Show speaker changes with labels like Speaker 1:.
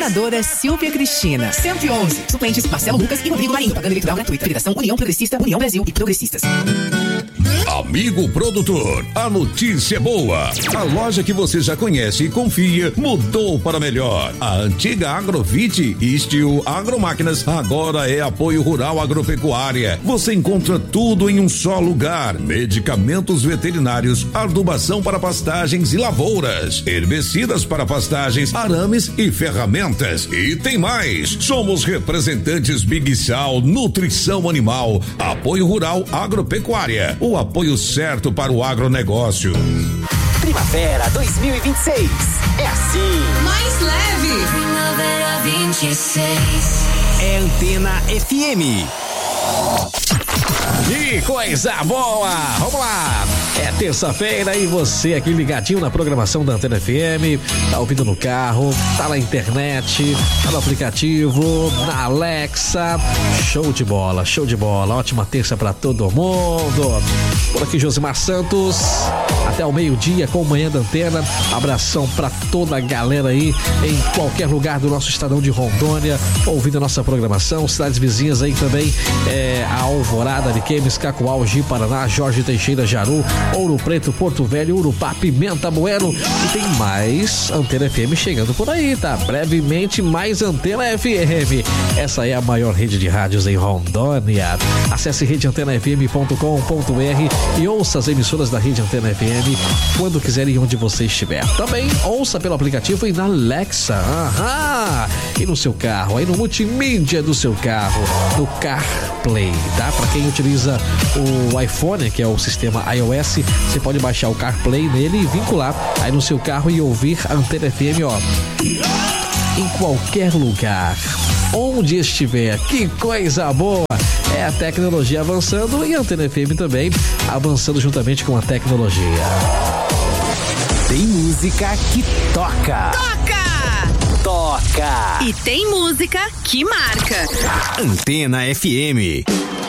Speaker 1: Senadora Silvia Cristina. 111. Suplentes Marcelo Lucas e Rodrigo Marinho. Propaganda eleitoral gratuita. Federação União Progressista, União Brasil e Progressistas.
Speaker 2: Amigo produtor, a notícia é boa. A loja que você já conhece e confia mudou para melhor. A antiga Agrovite e Steel Agromáquinas agora é Apoio Rural Agropecuária. Você encontra tudo em um só lugar: medicamentos veterinários, adubação para pastagens e lavouras, herbicidas para pastagens, arames e ferramentas. E tem mais! Somos representantes Big Sal, Nutrição Animal, Apoio Rural Agropecuária. O apoio certo para o agronegócio.
Speaker 3: Primavera 2026. É assim.
Speaker 4: Mais leve.
Speaker 5: Primavera 26.
Speaker 3: É Antena FM.
Speaker 6: Que coisa boa! Vamos lá! É terça-feira e você aqui ligadinho na programação da Antena FM, tá ouvindo no carro, tá na internet, tá no aplicativo, na Alexa. Show de bola, show de bola. Ótima terça pra todo mundo. Por aqui Josimar Santos, até o meio-dia com o Manhã da Antena. Abração pra toda a galera aí em qualquer lugar do nosso estadão de Rondônia, ouvindo a nossa programação. Cidades vizinhas aí também, a Alvorada, Ariquemes, Cacoal, Ji, Paraná, Jorge Teixeira, Jaru, Ouro Preto, Porto Velho, Urupá, Pimenta, Bueno, e tem mais Antena FM chegando por aí, tá? Brevemente mais Antena FM. Essa é a maior rede de rádios em Rondônia. Acesse redeantenafm.com.br e ouça as emissoras da Rede Antena FM quando quiser e onde você estiver. Também ouça pelo aplicativo e na Alexa. Aham! E no seu carro, aí no multimídia do seu carro, no CarPlay, tá? Pra quem utiliza o iPhone, que é o sistema iOS, você pode baixar o CarPlay nele e vincular aí no seu carro e ouvir a Antena FM, ó, em qualquer lugar, onde estiver. Que coisa boa! É a tecnologia avançando e a Antena FM também avançando juntamente com a tecnologia.
Speaker 3: Tem música que toca.
Speaker 4: Toca! E tem música que marca.
Speaker 3: Antena FM.